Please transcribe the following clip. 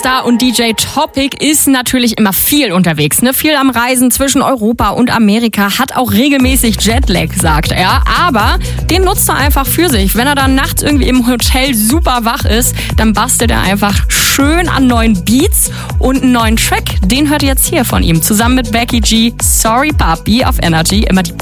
Superstar und DJ Topic ist natürlich immer viel unterwegs, ne? Viel am Reisen zwischen Europa und Amerika, hat auch regelmäßig Jetlag, sagt er. Aber den nutzt er einfach für sich. Wenn er dann nachts irgendwie im Hotel super wach ist, dann bastelt er einfach schön an neuen Beats und einen neuen Track. Den hört ihr jetzt hier von ihm. Zusammen mit Becky G, Sorry Papi auf Energy. Immer die